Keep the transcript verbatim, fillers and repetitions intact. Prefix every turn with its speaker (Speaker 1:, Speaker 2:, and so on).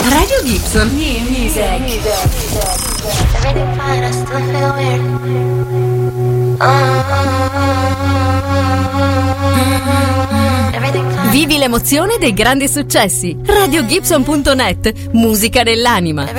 Speaker 1: Radio Gibson. New music.
Speaker 2: Everything fine, I still feel weird. Everything fine.
Speaker 1: Vivi l'emozione dei grandi successi. radio gibson punto net. Musica dell'anima.